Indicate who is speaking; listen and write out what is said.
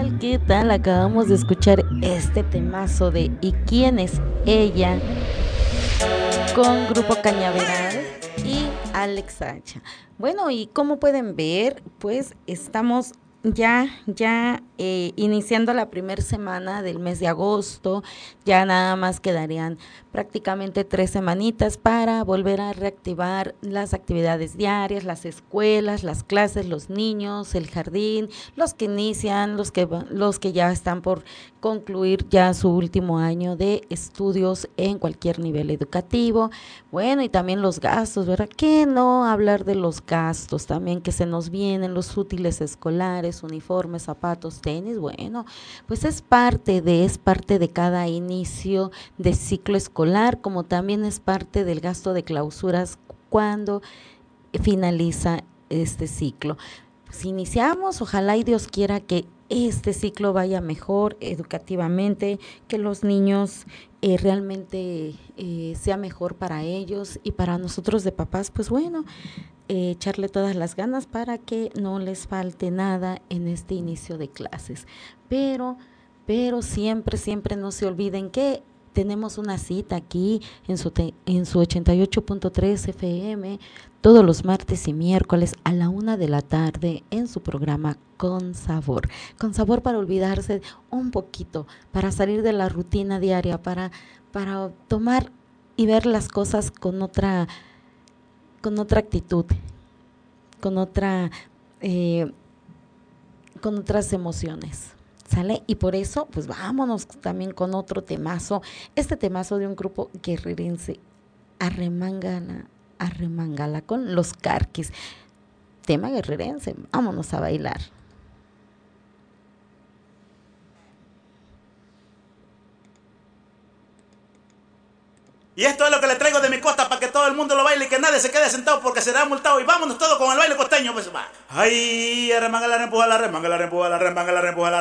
Speaker 1: tal? ¿Qué tal? Acabamos de escuchar este temazo de ¿Y quién es ella? Con Grupo Cañaveral y Alex Hacha. Bueno, y como pueden ver, pues estamos ya iniciando la primera semana del mes de agosto. Ya nada más quedarían prácticamente 3 semanitas para volver a reactivar las actividades diarias, las escuelas, las clases, los niños, el jardín, los que inician, los que ya están por concluir ya su último año de estudios en cualquier nivel educativo. Bueno, y también los gastos, ¿verdad? ¿Qué no hablar de los gastos también que se nos vienen, los útiles escolares, uniformes, zapatos, tenis? Bueno, pues es parte de cada inicio de ciclo escolar, como también es parte del gasto de clausuras cuando finaliza este ciclo. Si iniciamos, ojalá y Dios quiera que este ciclo vaya mejor educativamente, que los niños realmente sea mejor para ellos y para nosotros de papás, pues bueno, echarle todas las ganas para que no les falte nada en este inicio de clases. Pero, pero siempre no se olviden que tenemos una cita aquí en su 88.3 FM todos los martes y miércoles a la 1 de la tarde en su programa Con Sabor para olvidarse un poquito, para salir de la rutina diaria, para tomar y ver las cosas con otra actitud, con otra, eh, con otras emociones. ¿Sale? Y por eso, pues vámonos también con otro temazo. Este temazo de un grupo guerrerense, Arremangala, Arremangala, con los Carquis. Tema guerrerense, vámonos a bailar.
Speaker 2: Y esto es lo que le traigo de mi costa para que todo el mundo lo baile y que nadie se quede sentado porque será multado. Y vámonos todos con el baile costeño, pues va. Ay, arremanga la rempuja, la remanga la rempuja, la remanga la rempuja, la